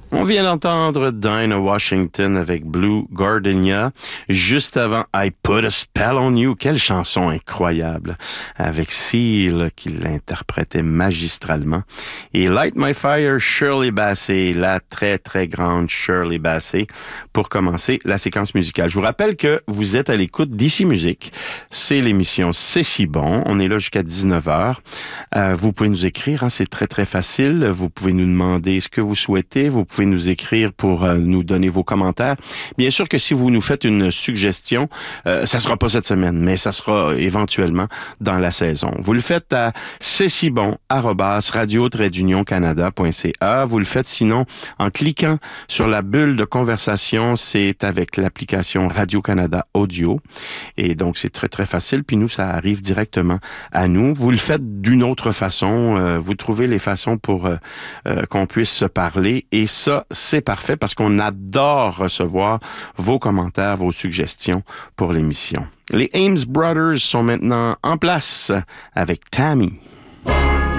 On vient d'entendre Dinah Washington avec Blue Gardenia. Juste avant, I Put a Spell on You. Quelle chanson incroyable. Avec Seal qui l'interprétait magistralement. Et Light My Fire, Shirley Bassey, la très très grande Shirley Bassey, pour commencer la séquence musicale. Je vous rappelle que vous êtes à l'écoute d'Ici Musique. C'est l'émission C'est si bon. On est là jusqu'à 19h. Vous pouvez nous écrire, hein, c'est très très facile. Vous pouvez nous demander ce que vous souhaitez. Vous pouvez nous écrire pour nous donner vos commentaires. Bien sûr que si vous nous faites une suggestion, ça sera pas cette semaine, mais ça sera éventuellement dans la saison. Vous le faites à cetcibon@radio-canada.ca. Vous le faites sinon en cliquant sur la bulle de conversation. C'est avec l'application Radio-Canada Audio. Et donc, c'est très, très facile. Puis nous, ça arrive directement à nous. Vous le faites d'une autre façon. Vous trouvez les façons pour qu'on puisse se parler. Et ça, c'est parfait parce qu'on adore recevoir vos commentaires, vos suggestions pour l'émission. Les Ames Brothers sont maintenant en place avec Tammy.